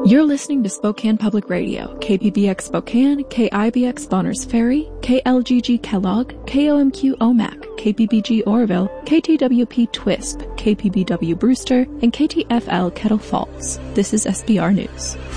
You're listening to Spokane Public Radio, KPBX Spokane, KIBX Bonners Ferry, KLGG Kellogg, KOMQ Omak, KPBG Oroville, KTWP Twisp, KPBW Brewster, and KTFL Kettle Falls. This is SBR News.